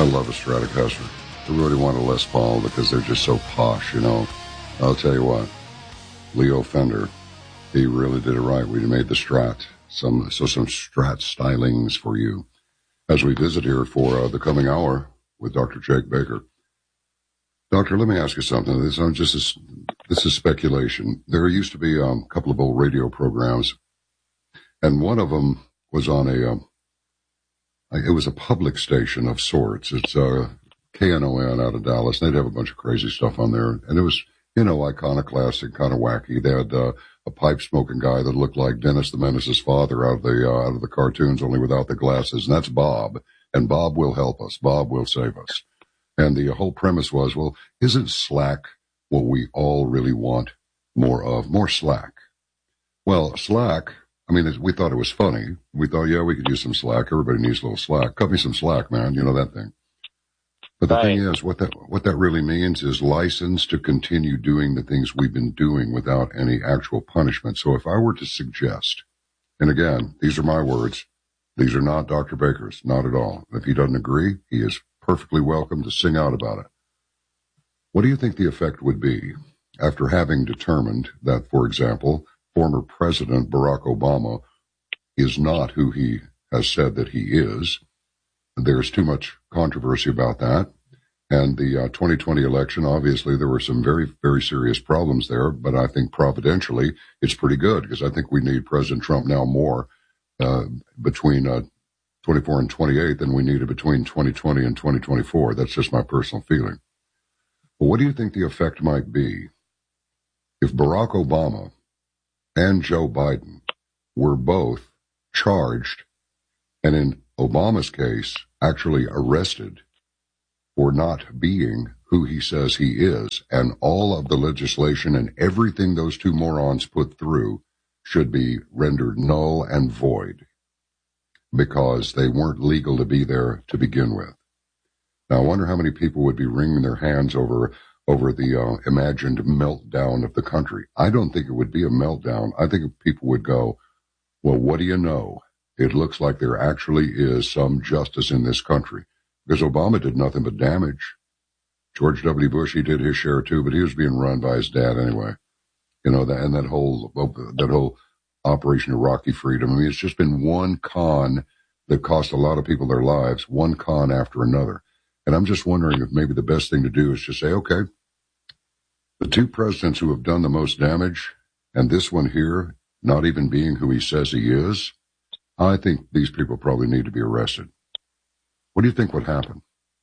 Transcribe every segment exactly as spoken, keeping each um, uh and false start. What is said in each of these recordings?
love a Stratocaster. Everybody want a Les Paul because they're just so posh, you know. I'll tell you what, Leo Fender, he really did it right. We made the Strat, some so some Strat stylings for you as we visit here for uh, the coming hour with Doctor Jake Baker. Doctor, let me ask you something. This, um, just this, this is speculation. There used to be um, a couple of old radio programs, and one of them was on a, um, it was a public station of sorts. It's uh, K N O N out of Dallas. They'd have a bunch of crazy stuff on there, and it was, you know, iconoclastic, kind of wacky. They had uh, a pipe-smoking guy that looked like Dennis the Menace's father out of the uh, out of the cartoons, only without the glasses, and that's Bob. And Bob will help us. Bob will save us. And the whole premise was, well, isn't slack what we all really want more of? More slack. Well, slack, I mean, we thought it was funny. We thought, yeah, we could use some slack. Everybody needs a little slack. Cut me some slack, man. You know that thing. But the right. thing is, what that what that really means is license to continue doing the things we've been doing without any actual punishment. So if I were to suggest, and again, these are my words, these are not Doctor Baker's, not at all. If he doesn't agree, he is perfectly welcome to sing out about it. What do you think the effect would be after having determined that, for example, former President Barack Obama is not who he has said that he is? There's too much controversy about that. And the uh, twenty twenty election, obviously, there were some very, very serious problems there. But I think providentially, it's pretty good because I think we need President Trump now more uh, between uh, twenty-four and twenty-eight than we needed between twenty twenty and twenty twenty-four. That's just my personal feeling. But what do you think the effect might be if Barack Obama and Joe Biden were both charged, and in Obama's case, actually arrested for not being who he says he is, and all of the legislation and everything those two morons put through should be rendered null and void because they weren't legal to be there to begin with? Now, I wonder how many people would be wringing their hands over over the uh, imagined meltdown of the country. I don't think it would be a meltdown. I think people would go, well, what do you know? It looks like there actually is some justice in this country. Because Obama did nothing but damage. George W. Bush, he did his share too, but he was being run by his dad anyway. You know, that, and that whole, that whole Operation Iraqi Freedom. I mean, it's just been one con that cost a lot of people their lives, one con after another. And I'm just wondering if maybe the best thing to do is just say, okay, the two presidents who have done the most damage, and this one here, not even being who he says he is, I think these people probably need to be arrested. What do you think would happen?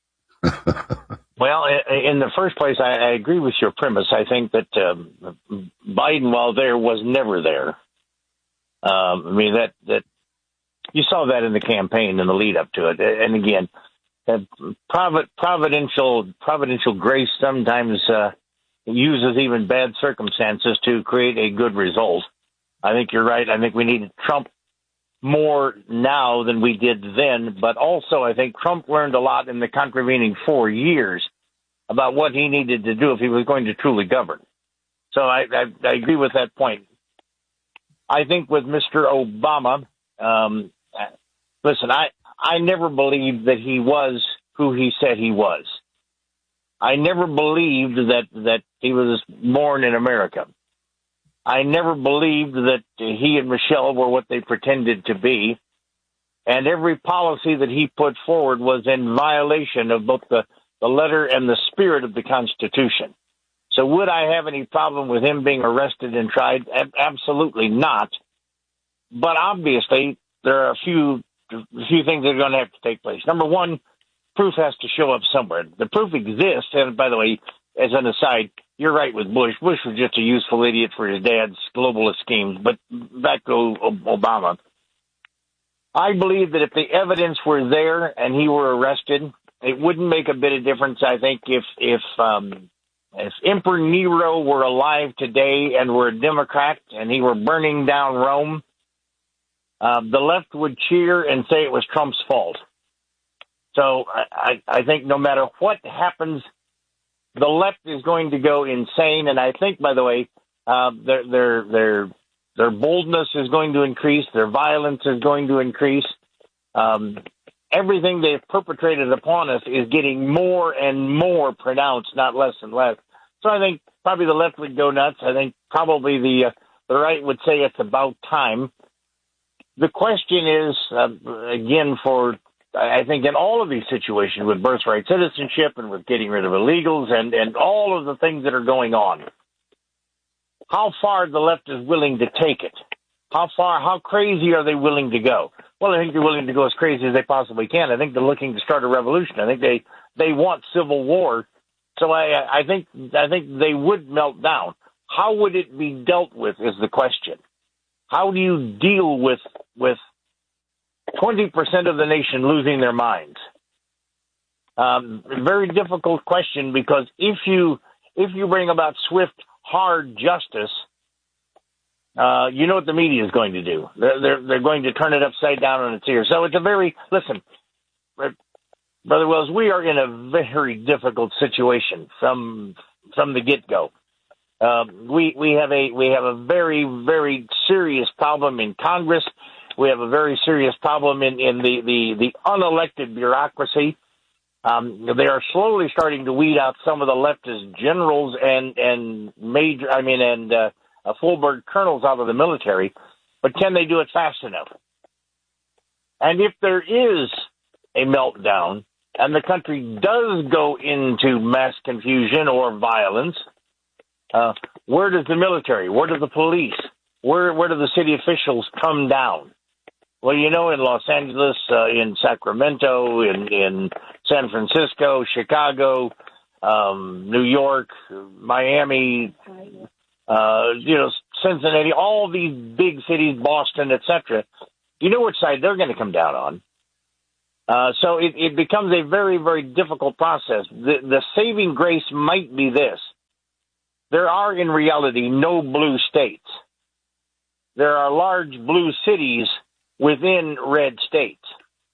Well, in the first place, I, I agree with your premise. I think that um, Biden, while there, was never there. Um, I mean, that, that you saw that in the campaign and the lead up to it. And again, uh, provid- providential providential grace sometimes uh, uses even bad circumstances to create a good result. I think you're right. I think we need Trump more now than we did then, but also I think Trump learned a lot in the contravening four years about what he needed to do if he was going to truly govern. So I, I, I agree with that point. I think with Mister Obama, um, listen, I, I never believed that he was who he said he was. I never believed that, that he was born in America. I never believed that he and Michelle were what they pretended to be. And every policy that he put forward was in violation of both the, the letter and the spirit of the Constitution. So would I have any problem with him being arrested and tried? Absolutely not. But obviously, there are a few, a few things that are going to have to take place. Number one, proof has to show up somewhere. The proof exists. And by the way, as an aside, you're right with Bush. Bush was just a useful idiot for his dad's globalist schemes. But back to Obama. I believe that if the evidence were there and he were arrested, it wouldn't make a bit of difference. I think if if um, if Emperor Nero were alive today and were a Democrat and he were burning down Rome, uh, the left would cheer and say it was Trump's fault. So I, I think no matter what happens, the left is going to go insane. And I think, by the way, uh, their their their their boldness is going to increase. Their violence is going to increase. Um, everything they've perpetrated upon us is getting more and more pronounced, not less and less. So I think probably the left would go nuts. I think probably the uh, the right would say it's about time. The question is, uh, again, for I think in all of these situations with birthright citizenship and with getting rid of illegals and, and all of the things that are going on, how far the left is willing to take it. How far, how crazy are they willing to go? Well, I think they're willing to go as crazy as they possibly can. I think they're looking to start a revolution. I think they, they want civil war. So I, I think, I think they would melt down. How would it be dealt with is the question. How do you deal with, with twenty percent of the nation losing their minds? Um, very difficult question, because if you, if you bring about swift, hard justice, Uh, you know what the media is going to do. They're, they're, they're going to turn it upside down on its ear. So it's a very, listen, Brother Wells, we are in a very difficult situation from, from the get-go. Um, we, we have a, we have a very, very serious problem in Congress. We have a very serious problem in, in the, the, the unelected bureaucracy. Um, they are slowly starting to weed out some of the leftist generals and, and major, I mean, and, uh, Uh, full-bird colonels out of the military, but can they do it fast enough? And if there is a meltdown and the country does go into mass confusion or violence, uh, where does the military, where do the police, where where do the city officials come down? Well, you know, in Los Angeles, uh, in Sacramento, in, in San Francisco, Chicago, um, New York, Miami, Uh, you know, Cincinnati, all these big cities, Boston, et cetera, you know which side they're going to come down on. Uh, so it, it becomes a very, very difficult process. The, the saving grace might be this. There are, in reality, no blue states. There are large blue cities within red states.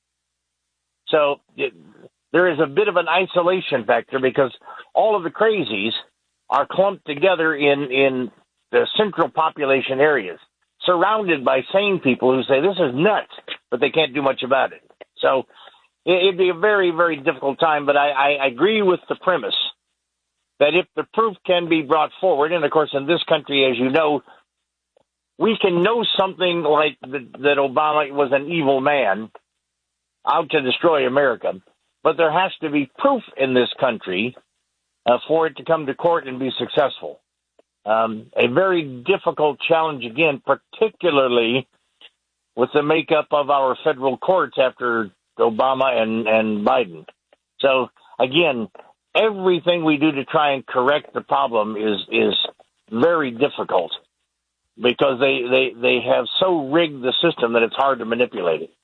So it, there is a bit of an isolation factor, because all of the crazies are clumped together in, in the central population areas, surrounded by sane people who say, this is nuts, but they can't do much about it. So it, it'd be a very, very difficult time, but I, I agree with the premise that if the proof can be brought forward, and of course in this country, as you know, we can know something like the, that Obama was an evil man out to destroy America, but there has to be proof in this country Uh, for it to come to court and be successful. Um, a very difficult challenge, again, particularly with the makeup of our federal courts after Obama and, and Biden. So, again, everything we do to try and correct the problem is is very difficult, because they, they, they have so rigged the system that it's hard to manipulate it.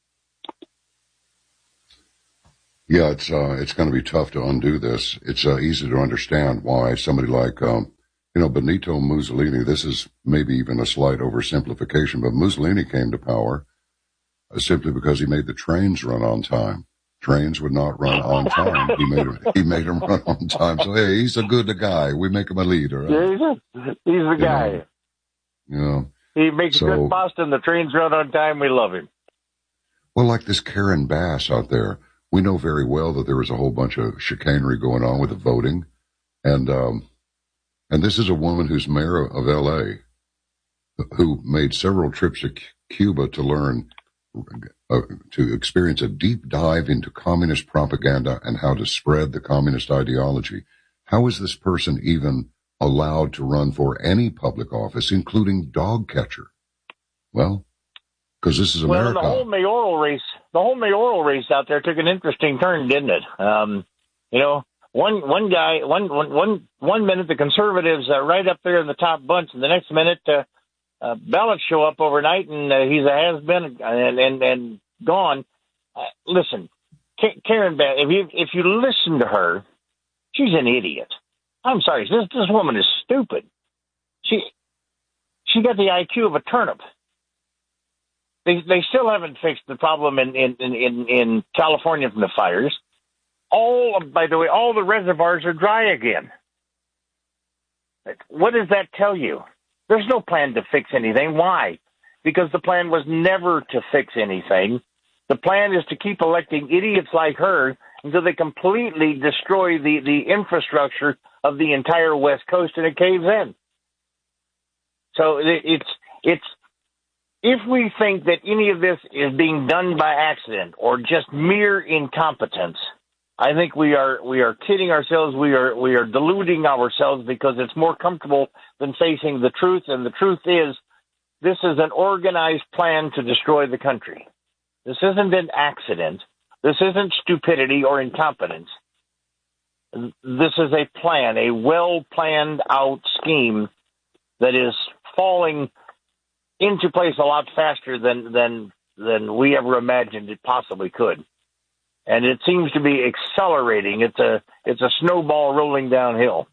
Yeah, it's uh, it's going to be tough to undo this. It's uh, easy to understand why somebody like, um, you know, Benito Mussolini, this is maybe even a slight oversimplification, but Mussolini came to power uh, simply because he made the trains run on time. Trains would not run on time. He made them, he made them run on time. So, hey, he's a good guy. We make him a leader. Right? Yeah, he's, a, he's the guy. Yeah. He makes so, good Boston. The trains run on time. We love him. Well, like this Karen Bass out there. We know very well that there was a whole bunch of chicanery going on with the voting. And, um, and this is a woman who's mayor of L A, who made several trips to Cuba to learn, uh, to experience a deep dive into communist propaganda and how to spread the communist ideology. How is this person even allowed to run for any public office, including dog catcher? Well, because this is America. Well, the whole mayoral race, the whole mayoral race out there took an interesting turn, didn't it? Um, you know, one one guy, one one one one minute the conservatives are right up there in the top bunch, and the next minute uh, uh, ballots show up overnight, and uh, he's a has-been and and, and gone. Uh, listen, Karen, if you if you listen to her, she's an idiot. I'm sorry, this this woman is stupid. She she got the I Q of a turnip. They they still haven't fixed the problem in, in, in, in California from the fires. All, by the way, all the reservoirs are dry again. What does that tell you? There's no plan to fix anything. Why? Because the plan was never to fix anything. The plan is to keep electing idiots like her until they completely destroy the, the infrastructure of the entire West Coast and it caves in. So it's, it's, if we think that any of this is being done by accident or just mere incompetence, I think we are we are kidding ourselves. We are we are deluding ourselves because it's more comfortable than facing the truth. And the truth is, this is an organized plan to destroy the country. This isn't an accident. This isn't stupidity or incompetence. This is a plan, a well-planned out scheme that is falling into place a lot faster than than than we ever imagined it possibly could. And it seems to be accelerating. It's a it's a snowball rolling downhill.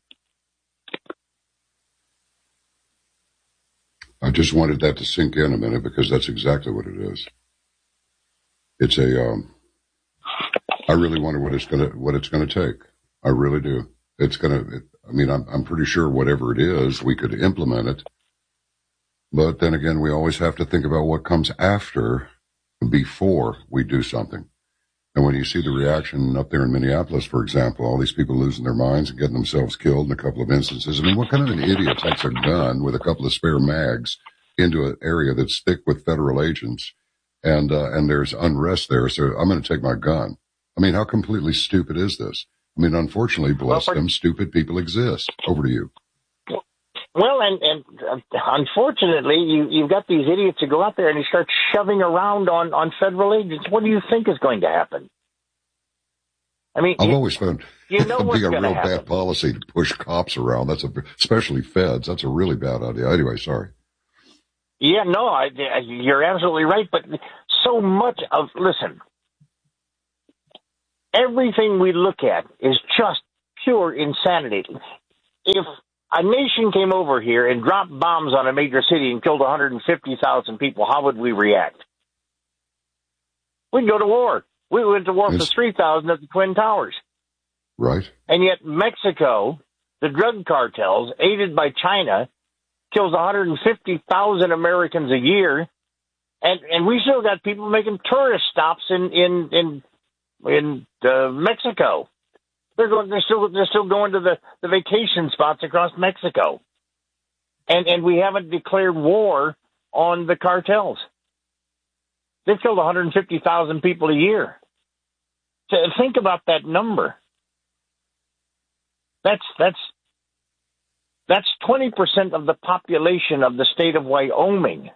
I just wanted that to sink in a minute because that's exactly what it is. It's a. Um, I really wonder what it's gonna what it's gonna take. I really do. It's gonna. It, I mean, I'm I'm pretty sure whatever it is, we could implement it. But then again, we always have to think about what comes after, before we do something. And when you see the reaction up there in Minneapolis, for example, all these people losing their minds and getting themselves killed in a couple of instances. I mean, what kind of an idiot takes a gun with a couple of spare mags into an area that's thick with federal agents and, uh, and there's unrest there. So I'm going to take my gun. I mean, how completely stupid is this? I mean, unfortunately, bless well, for- them, stupid people exist. Over to you. Well, and, and uh, unfortunately, you, you've got these idiots who go out there and you start shoving around on, on federal agents. What do you think is going to happen? I mean, I've you, always found you know it'd be a real happen. bad policy to push cops around. That's a, especially feds. That's a really bad idea. Anyway, sorry. Yeah, no, I, you're absolutely right. But so much of, listen, everything we look at is just pure insanity. If a nation came over here and dropped bombs on a major city and killed one hundred fifty thousand people, how would we react? We'd go to war. We went to war it's, for three thousand at the Twin Towers. Right. And yet Mexico, the drug cartels, aided by China, kills one hundred fifty thousand Americans a year, and, and we still got people making tourist stops in in in, in uh, Mexico. They're going. They're still. They're still going to the, the vacation spots across Mexico, and and we haven't declared war on the cartels. They've killed one hundred fifty thousand people a year. So think about that number. That's that's that's twenty percent of the population of the state of Wyoming,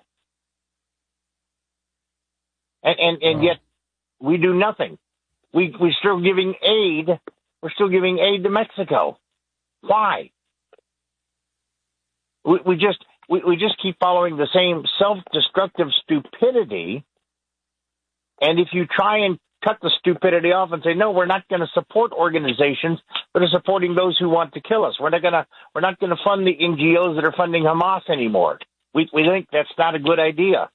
and and, and wow. yet we do nothing. We we're still giving aid. We're still giving aid to Mexico. Why? We, we just we, we just keep following the same self-destructive stupidity. And if you try and cut the stupidity off and say, no, we're not going to support organizations that are supporting those who want to kill us. We're not going to we're not going to fund the N G Os that are funding Hamas anymore. We we think that's not a good idea.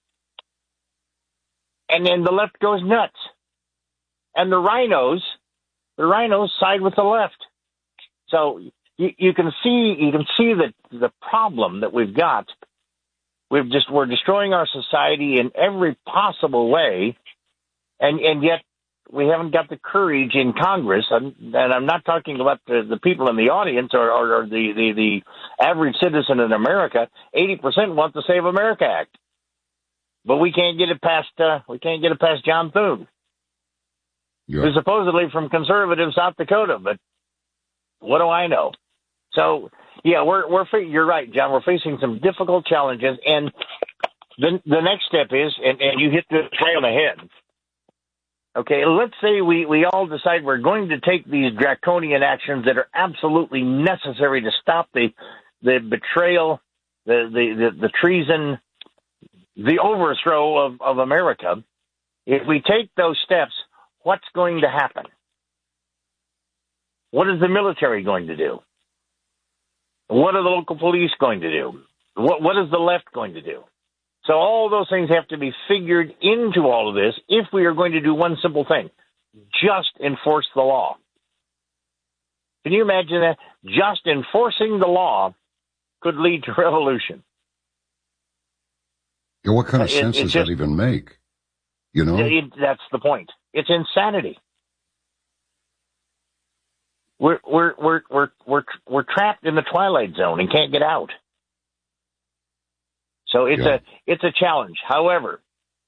And then the left goes nuts. And the rhinos The rhinos side with the left. So you, you can see you can see the the problem that we've got. We've just we're destroying our society in every possible way, and and yet we haven't got the courage in Congress. And, and I'm not talking about the, the people in the audience or, or, or the, the the average citizen in America. Eighty percent want the Save America Act, but we can't get it past uh, we can't get it past John Thune. Yeah. Who's supposedly from conservative South Dakota, but what do I know? So, yeah, we're we're you're right, John. We're facing some difficult challenges, and the the next step is, and, and you hit the trail ahead. Okay, let's say we, we all decide we're going to take these draconian actions that are absolutely necessary to stop the the betrayal, the the, the, the treason, the overthrow of, of America. If we take those steps, what's going to happen? What is the military going to do? What are the local police going to do? What What is the left going to do? So all those things have to be figured into all of this if we are going to do one simple thing, just enforce the law. Can you imagine that? Just enforcing the law could lead to revolution. Yeah, what kind of it, sense it does just, that even make? You know, it, that's the point. It's insanity. We're we're we're we're we're we're trapped in the twilight zone and can't get out. So it's yeah. a it's a challenge. However,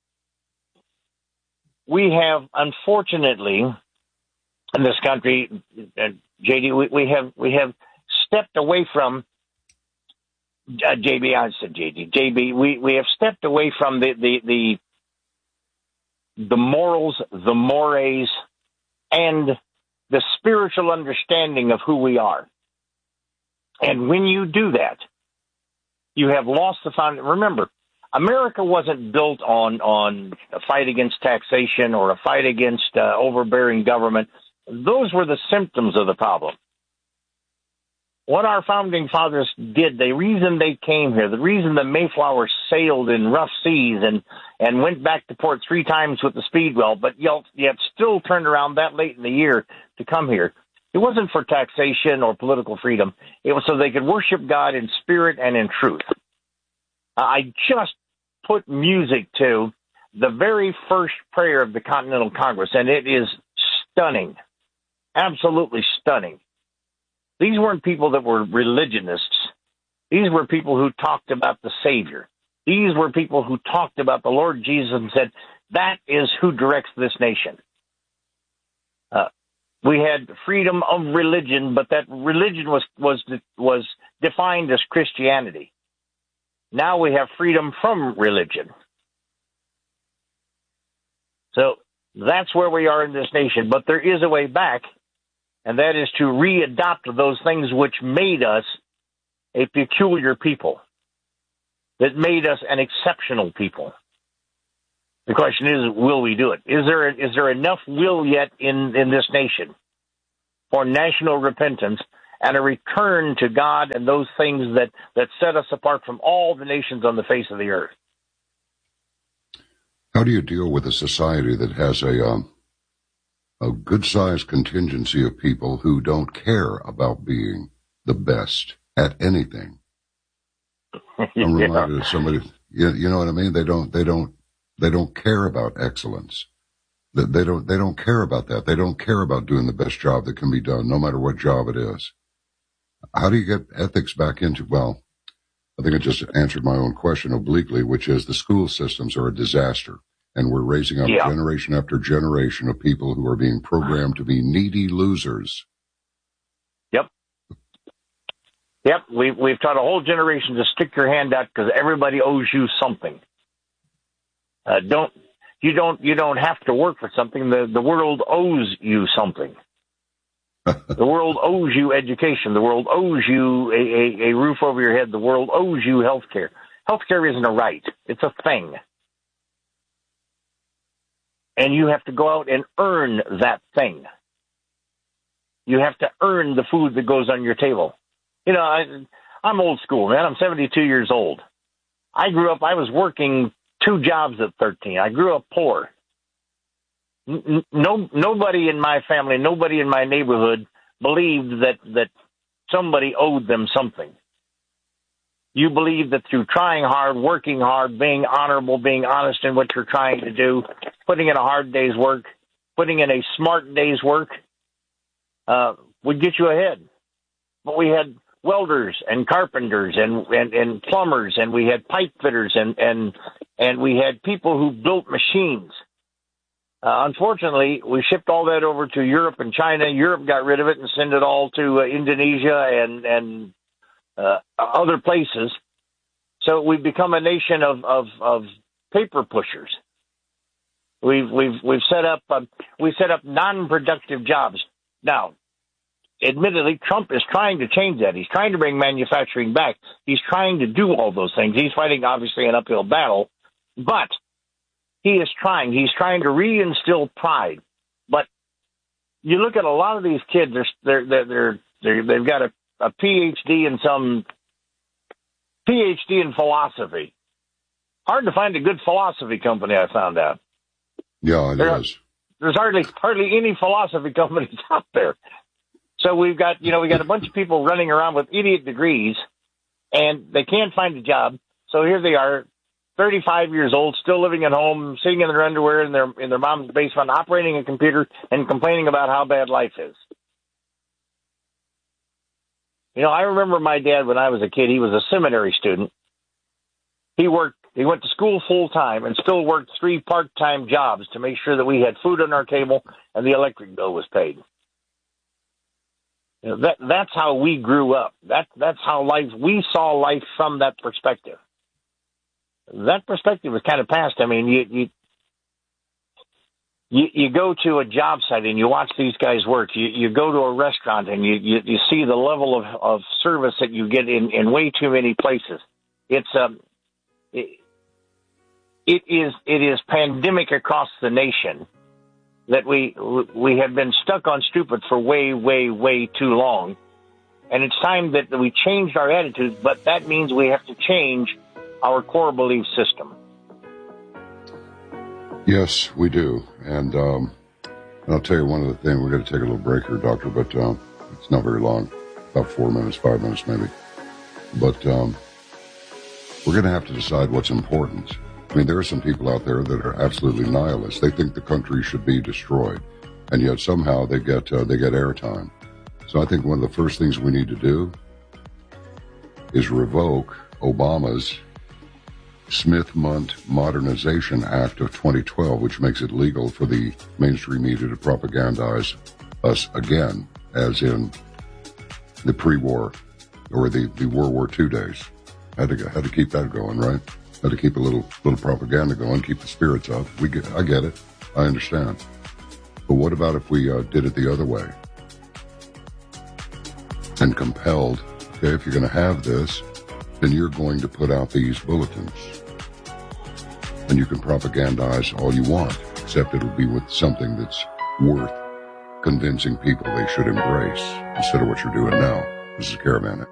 we have, unfortunately, in this country, uh, J D, we, we have we have stepped away from uh, J B. I said J D. J B. We we have stepped away from the the the, the morals, the mores, and the spiritual understanding of who we are. And when you do that, you have lost the foundation. Remember, America wasn't built on, on a fight against taxation or a fight against uh, overbearing government. Those were the symptoms of the problem. What our founding fathers did, the reason they came here, the reason the Mayflower sailed in rough seas and, and went back to port three times with the Speedwell, but yet, yet still turned around that late in the year to come here, it wasn't for taxation or political freedom. It was so they could worship God in spirit and in truth. I just put music to the very first prayer of the Continental Congress, and it is stunning, absolutely stunning. These weren't people that were religionists. These were people who talked about the Savior. These were people who talked about the Lord Jesus and said, that is who directs this nation. Uh, we had freedom of religion, but that religion was, was, was defined as Christianity. Now we have freedom from religion. So that's where we are in this nation. But there is a way back, and that is to readopt those things which made us a peculiar people, that made us an exceptional people. The question is, will we do it? Is there is there enough will yet in, in this nation for national repentance and a return to God and those things that, that set us apart from all the nations on the face of the earth? How do you deal with a society that has a um, a good-sized contingency of people who don't care about being the best at anything? I'm reminded yeah. of somebody. You, you know what I mean? They don't. They don't. They don't care about excellence. They, they don't. They don't care about that. They don't care about doing the best job that can be done, no matter what job it is. How do you get ethics back into? Well, I think I just answered my own question obliquely, which is the school systems are a disaster. And we're raising up yeah. generation after generation of people who are being programmed to be needy losers. Yep. Yep. We've, we've taught a whole generation to stick your hand out because everybody owes you something. Uh, don't, you don't, you don't have to work for something. The, the world owes you something. The world owes you education. The world owes you a, a, a roof over your head. The world owes you health care. Health care isn't a right. It's a thing. And you have to go out and earn that thing. You have to earn the food that goes on your table. You know, I, I'm old school, man. I'm seventy-two years old. I grew up, I was working two jobs at thirteen. I grew up poor. No, nobody in my family, nobody in my neighborhood believed that, that somebody owed them something. You believe that through trying hard, working hard, being honorable, being honest in what you're trying to do, putting in a hard day's work, putting in a smart day's work, uh, would get you ahead. But we had welders and carpenters and, and, and plumbers, and we had pipe fitters, and, and, and we had people who built machines. Uh, unfortunately, we shipped all that over to Europe and China. Europe got rid of it and sent it all to uh, Indonesia and, and uh, other places. So we've become a nation of, of, of paper pushers. We've we've we've set up uh, we set up non-productive jobs. Now, admittedly, Trump is trying to change that. He's trying to bring manufacturing back. He's trying to do all those things. He's fighting obviously an uphill battle, but he is trying. He's trying to reinstill pride. But you look at a lot of these kids. They're they're they're, they're they've got a, a P H D in some P H D in philosophy. Hard to find a good philosophy company, I found out. Yeah, it there, is. There's hardly hardly any philosophy companies out there. So we've got, you know, we got a bunch of people running around with idiot degrees, and they can't find a job. So here they are, thirty-five years old, still living at home, sitting in their underwear in their in their mom's basement, operating a computer and complaining about how bad life is. You know, I remember my dad when I was a kid. He was a seminary student. He worked. He went to school full time and still worked three part-time jobs to make sure that we had food on our table and the electric bill was paid. You know, that that's how we grew up. That that's how life we saw life from that perspective. That perspective is kind of past. I mean, you you you, you go to a job site and you watch these guys work. You you go to a restaurant and you you, you see the level of, of service that you get in, in way too many places. It's um it, it is it is pandemic across the nation that we we have been stuck on stupid for way way way too long, and it's time that we changed our attitudes. But that means we have to change our core belief system. Yes, we do. And um, I'll tell you one other thing. We're going to take a little break here, Doctor, but um, it's not very long, about four minutes, five minutes maybe. But um, we're going to have to decide what's important. I mean, there are some people out there that are absolutely nihilists. They think the country should be destroyed, and yet somehow they get uh, they get airtime. So I think one of the first things we need to do is revoke Obama's Smith-Mundt Modernization Act of twenty twelve, which makes it legal for the mainstream media to propagandize us again, as in the pre-war or the, the World War Two days. Had to had to keep that going, right? Had to keep a little little propaganda going, keep the spirits up. We get, I get it, I understand. But what about if we uh, did it the other way and compelled? Okay, if you're going to have this, then you're going to put out these bulletins. And you can propagandize all you want, except it'll be with something that's worth convincing people they should embrace instead of what you're doing now. This is Caravan.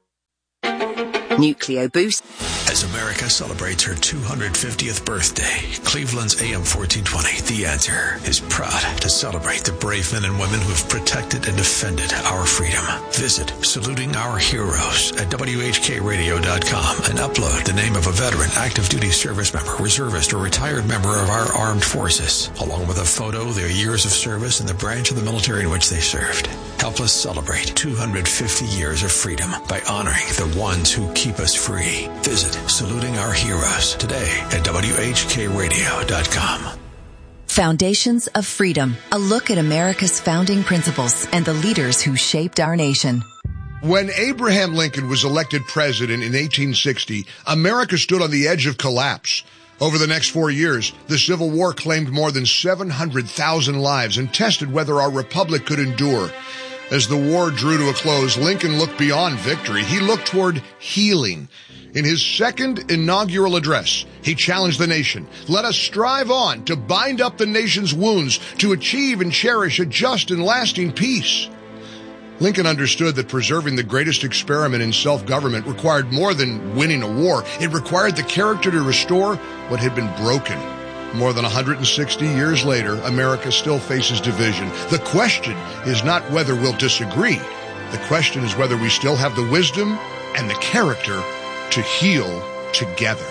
Nucleo Boost. As America celebrates her two hundred fiftieth birthday, Cleveland's A M fourteen twenty, The Answer, is proud to celebrate the brave men and women who have protected and defended our freedom. Visit Saluting Our Heroes at W H K radio dot com and upload the name of a veteran, active duty service member, reservist, or retired member of our armed forces, along with a photo, their years of service, and the branch of the military in which they served. Help us celebrate two hundred fifty years of freedom by honoring the ones who keep us free. Visit Saluting Our Heroes today at W H K radio dot com. Foundations of Freedom, a look at America's founding principles and the leaders who shaped our nation. When Abraham Lincoln was elected president in eighteen sixty, America stood on the edge of collapse. Over the next four years, the Civil War claimed more than seven hundred thousand lives and tested whether our republic could endure. As the war drew to a close, Lincoln looked beyond victory. He looked toward healing. In his second inaugural address, he challenged the nation. Let us strive on to bind up the nation's wounds, to achieve and cherish a just and lasting peace. Lincoln understood that preserving the greatest experiment in self-government required more than winning a war. It required the character to restore what had been broken. More than one hundred sixty years later, America still faces division. The question is not whether we'll disagree. The question is whether we still have the wisdom and the character to heal together.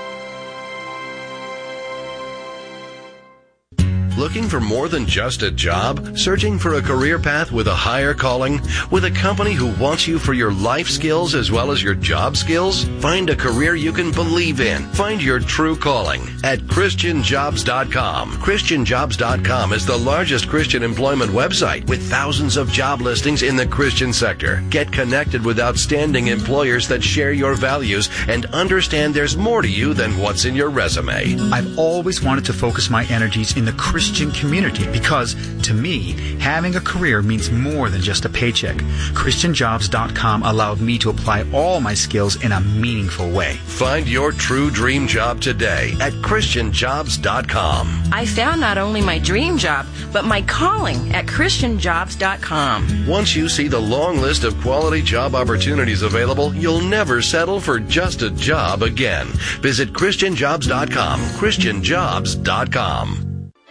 Looking for more than just a job? Searching for a career path with a higher calling? With a company who wants you for your life skills as well as your job skills? Find a career you can believe in. Find your true calling at Christian Jobs dot com. Christian Jobs dot com is the largest Christian employment website with thousands of job listings in the Christian sector. Get connected with outstanding employers that share your values and understand there's more to you than what's in your resume. I've always wanted to focus my energies in the Christian Christian community because, to me, having a career means more than just a paycheck. Christian Jobs dot com allowed me to apply all my skills in a meaningful way. Find your true dream job today at Christian Jobs dot com. I found not only my dream job, but my calling at Christian Jobs dot com. Once you see the long list of quality job opportunities available, you'll never settle for just a job again. Visit Christian Jobs dot com. Christian Jobs dot com.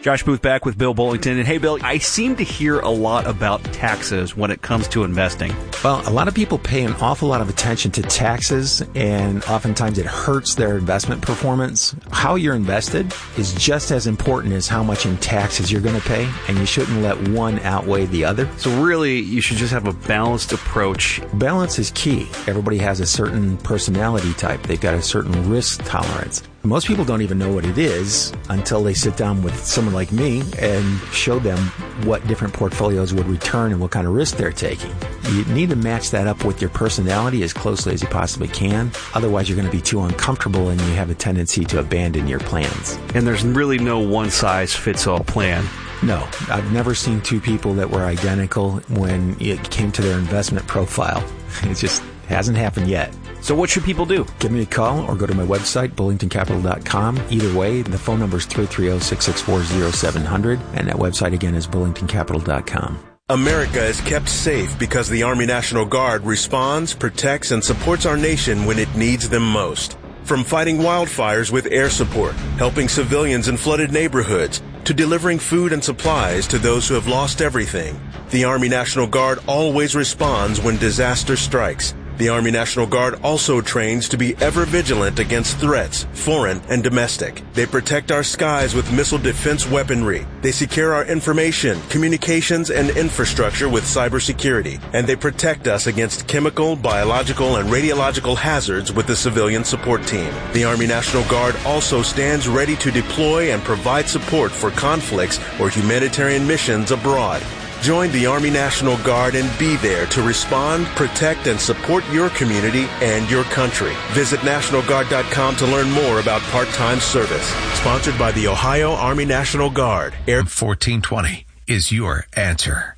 Josh Booth back with Bill Bullington. And hey, Bill, I seem to hear a lot about taxes when it comes to investing. Well, a lot of people pay an awful lot of attention to taxes, and oftentimes it hurts their investment performance. How you're invested is just as important as how much in taxes you're going to pay, and you shouldn't let one outweigh the other. So really, you should just have a balanced approach. Balance is key. Everybody has a certain personality type. They've got a certain risk tolerance. Most people don't even know what it is until they sit down with someone like me and show them what different portfolios would return and what kind of risk they're taking. You need to match that up with your personality as closely as you possibly can. Otherwise, you're going to be too uncomfortable and you have a tendency to abandon your plans. And there's really no one-size-fits-all plan. No, I've never seen two people that were identical when it came to their investment profile. It just hasn't happened yet. So what should people do? Give me a call or go to my website, bullington capital dot com. Either way, the phone number is three three zero, six six four, zero seven zero zero, and that website again is bullington capital dot com. America is kept safe because the Army National Guard responds, protects, and supports our nation when it needs them most. From fighting wildfires with air support, helping civilians in flooded neighborhoods, to delivering food and supplies to those who have lost everything, the Army National Guard always responds when disaster strikes. The Army National Guard also trains to be ever vigilant against threats, foreign and domestic. They protect our skies with missile defense weaponry. They secure our information, communications, and infrastructure with cybersecurity. And they protect us against chemical, biological, and radiological hazards with the civilian support team. The Army National Guard also stands ready to deploy and provide support for conflicts or humanitarian missions abroad. Join the Army National Guard and be there to respond, protect, and support your community and your country. Visit National Guard dot com to learn more about part-time service. Sponsored by the Ohio Army National Guard. Air fourteen twenty is your answer.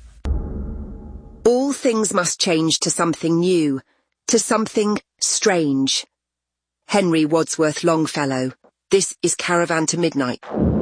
All things must change to something new, to something strange. Henry Wadsworth Longfellow. This is Caravan to Midnight.